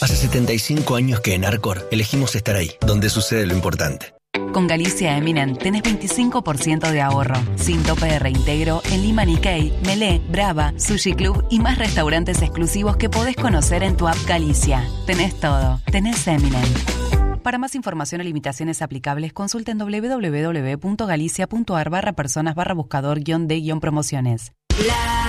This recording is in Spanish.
Hace 75 años que en Arcor elegimos estar ahí, donde sucede lo importante. Con Galicia Eminent tenés 25% de ahorro, sin tope de reintegro en Lima Nikkei, Melé, Brava, Sushi Club y más restaurantes exclusivos que podés conocer en tu app Galicia. Tenés todo, tenés Eminent. Para más información o limitaciones aplicables, consulten www.galicia.ar/personas/buscador-de-promociones.